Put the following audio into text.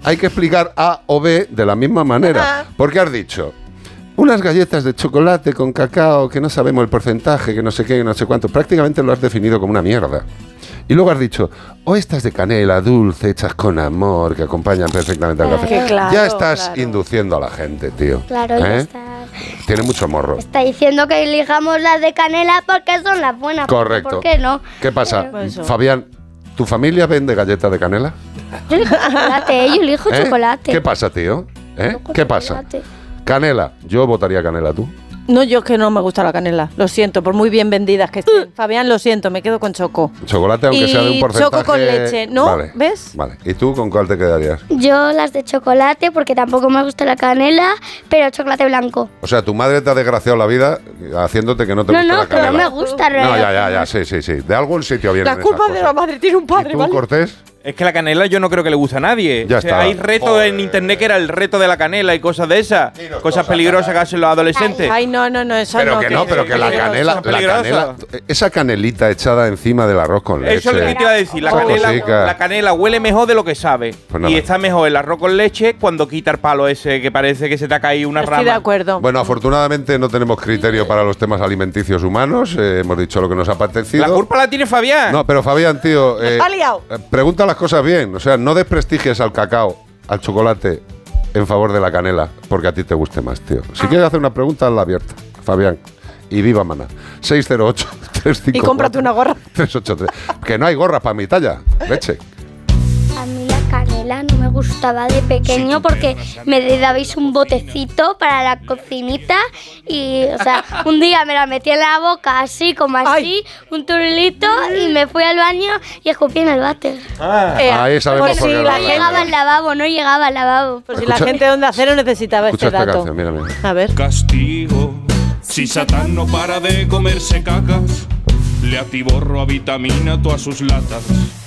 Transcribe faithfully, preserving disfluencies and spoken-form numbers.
hay que explicar A o B de la misma manera. Porque has dicho, unas galletas de chocolate con cacao que no sabemos el porcentaje, que no sé qué, que no sé cuánto. Prácticamente lo has definido como una mierda. Y luego has dicho, o estas de canela dulce, hechas con amor, que acompañan perfectamente al café. Claro, ya estás claro. induciendo a la gente, tío. Claro, ¿Eh? ya está. Tiene mucho morro. Está diciendo que elijamos las de canela porque son las buenas. Correcto. ¿Por qué no? ¿Qué pasa? Pues Fabián, ¿tu familia vende galletas de canela? Yo elijo chocolate, yo elijo ¿Eh? chocolate. ¿Qué pasa, tío? ¿Eh? Elijo ¿Qué pasa? chocolate. Canela. Yo votaría canela, ¿tú? No, yo es que no me gusta la canela. Lo siento, por muy bien vendidas que estén. Fabián, lo siento, me quedo con choco. Chocolate, aunque y sea de un porcentaje... choco con leche, ¿no? Vale. ¿Ves? Vale. ¿Y tú con cuál te quedarías? Yo las de chocolate porque tampoco me gusta la canela, pero chocolate blanco. O sea, tu madre te ha desgraciado la vida haciéndote que no te No, gusta no, la que no canela. me gusta. No, ya, ya, ya, sí, sí, sí. De algún sitio viene. La culpa de la madre tiene un padre, ¿Y tú, ¿vale? Cortés? Es que la canela yo no creo que le guste a nadie. Ya O sea, está. hay retos Joder. en internet que era el reto de la canela y cosas de esas. Cosas, cosas, peligrosas que hacen los adolescentes. Ay, no, no, no, eso Pero no. que no, pero que la peligroso. canela, la Peligroso. canela, esa canelita echada encima del arroz con leche. Eso es lo que te iba a decir. La Esa canela, cosica. la canela huele mejor de lo que sabe. Pues nada. Y está mejor el arroz con leche cuando quita el palo ese que parece que se te ha caído una Estoy rama. de acuerdo. Bueno, afortunadamente no tenemos criterio para los temas alimenticios humanos. Eh, hemos dicho lo que nos ha apetecido. La culpa la tiene Fabián. No, pero Fabián, tío, eh, ha liado. eh, pregunta las cosas bien. O sea, no desprestigies al cacao, al chocolate, en favor de la canela, porque a ti te guste más, tío. Si quieres hacer una pregunta, hazla abierta, Fabián. Y viva Mana. seis cero ocho, tres cinco cuatro, Y cómprate una gorra. tres ocho tres. Que no hay gorras para mi talla. Leche. A mí la canela no me gustaba de pequeño porque me dabais un botecito para la cocinita y, o sea, un día me la metí en la boca así, como así, Ay. un turulito y me fui al baño y escupí en el váter. Ah. Eh, Ahí sabemos por por si qué la lo No hacen. llegaba al lavabo, no llegaba al lavabo. Por si la Escucha- gente de Onda Cero necesitaba Escucha este esta dato. canción, mira, mira. A ver. Castigo, si Satán no para de comerse cacas, le atiborro a vitamina todas sus latas.